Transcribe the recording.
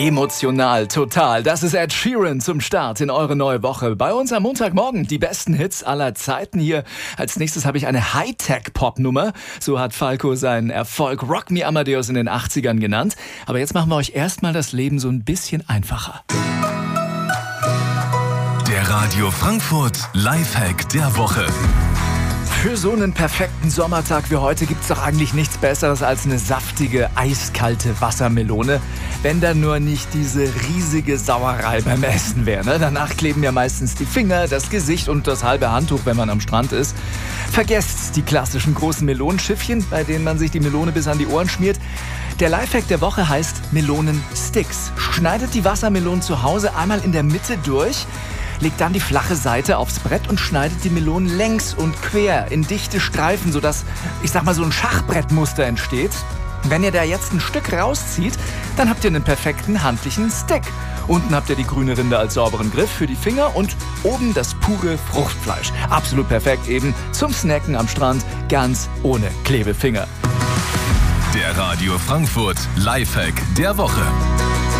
Emotional, total. Das ist Ed Sheeran zum Start in eure neue Woche. Bei uns am Montagmorgen die besten Hits aller Zeiten hier. Als nächstes habe ich eine Hightech-Pop-Nummer. So hat Falco seinen Erfolg Rock Me Amadeus in den 80ern genannt. Aber jetzt machen wir euch erstmal das Leben so ein bisschen einfacher. Der Radio Frankfurt Lifehack der Woche. Für so einen perfekten Sommertag wie heute gibt's doch eigentlich nichts Besseres als eine saftige, eiskalte Wassermelone. Wenn da nur nicht diese riesige Sauerei beim Essen wäre. Ne? Danach kleben ja meistens die Finger, das Gesicht und das halbe Handtuch, wenn man am Strand ist. Vergesst die klassischen großen Melonenschiffchen, bei denen man sich die Melone bis an die Ohren schmiert. Der Lifehack der Woche heißt Melonensticks. Schneidet die Wassermelonen zu Hause einmal in der Mitte durch, legt dann die flache Seite aufs Brett und schneidet die Melonen längs und quer in dichte Streifen, sodass, so ein Schachbrettmuster entsteht. Wenn ihr da jetzt ein Stück rauszieht, dann habt ihr einen perfekten handlichen Stick. Unten habt ihr die grüne Rinde als sauberen Griff für die Finger und oben das pure Fruchtfleisch. Absolut perfekt eben zum Snacken am Strand, ganz ohne Klebefinger. Der Radio Frankfurt Lifehack der Woche.